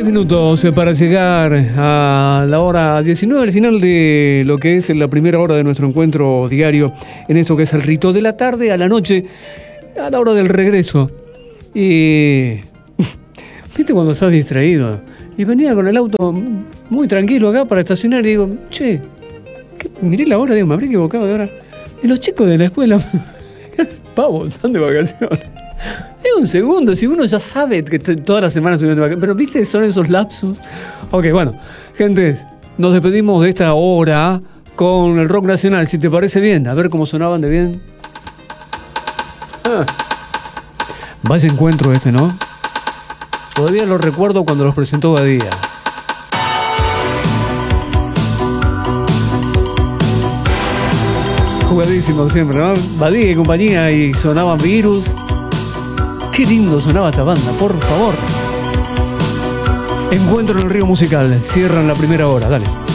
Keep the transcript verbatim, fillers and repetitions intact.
Minutos para llegar a la hora diecinueve, al final de lo que es la primera hora de nuestro encuentro diario, en esto que es el rito de la tarde a la noche, a la hora del regreso. Y viste cuando estás distraído. Y venía con el auto muy tranquilo acá para estacionar y digo, che, ¿qué? Miré la hora, digo, me habré equivocado de hora. Y los chicos de la escuela, pavos, están de vacaciones. Es un segundo, si uno ya sabe que t- todas las semanas estuvieron de vacaciones, pero viste, son esos lapsus. Ok, bueno, gente, nos despedimos de esta hora con el rock nacional, si te parece bien, a ver cómo sonaban de bien. Ah. Vaya encuentro este, ¿no? Todavía lo recuerdo cuando los presentó Badía. Jugadísimo siempre, ¿no? Badía y compañía, y sonaban Virus. Qué lindo sonaba esta banda, por favor. Encuentro en el río musical. Cierran la primera hora, dale.